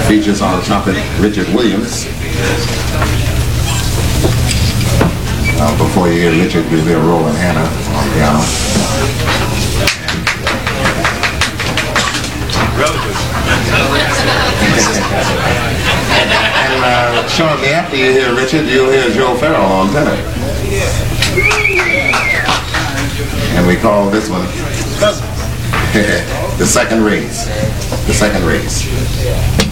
Features on the trumpet Richard Williams. Before you hear Richard, you'll hear Roland Hanna on piano. And shortly after you hear Richard, you'll hear Joe Farrell on tenor. And we call this one the second race. The second race.